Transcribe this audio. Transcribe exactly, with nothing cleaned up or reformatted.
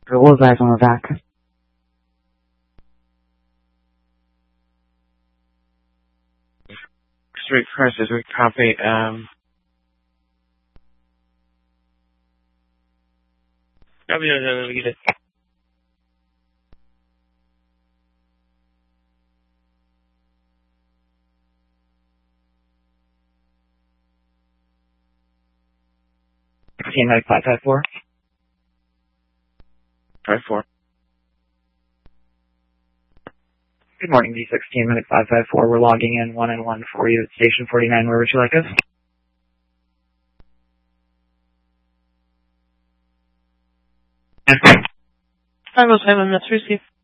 What was that on the back? Street prices, we copy, um... Copy, no, no, no, get it. sixteen Medic five five four. five four. Good morning, D sixteen Medic five five four. We're logging in one and one for you at Station forty-nine. Where would you like us? five oh seven, that's received.